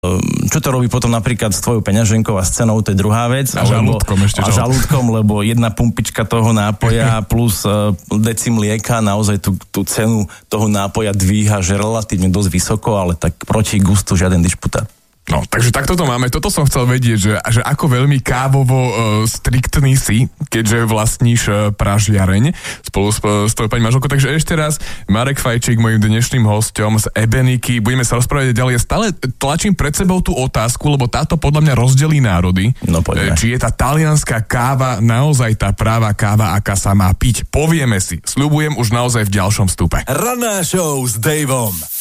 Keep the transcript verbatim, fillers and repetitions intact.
Čo to robí potom napríklad s tvojou peňaženkou a s cenou, to je druhá vec. A žalúdkom lebo, ešte čo? A žalúdkom, lebo jedna pumpička toho nápoja plus uh, deci mlieka naozaj tú, tú cenu toho nápoja dvíha, že relatívne dosť vysoko, ale tak proti gustu žiaden dišputát. No, takže takto to máme. Toto som chcel vedieť, že, že ako veľmi kávovo uh, striktný si, keďže vlastníš uh, pražiareň spolu s, s tvojou pani manželkou. Takže ešte raz, Marek Fajčík, mojím dnešným hosťom z Ebeniky. Budeme sa rozprávať ďalej. Stále tlačím pred sebou tú otázku, lebo táto podľa mňa rozdelí národy. No, poďme. Či je tá talianská káva naozaj tá práva káva, aká sa má piť. Povieme si. Sľubujem už naozaj v ďalšom vstupe. Ranná show s Davom.